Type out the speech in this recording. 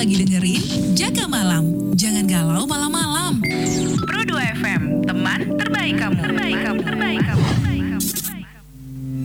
lagi dengerin Jaga Malam. Jangan galau malam-malam. Pro 2 FM, teman terbaik kamu.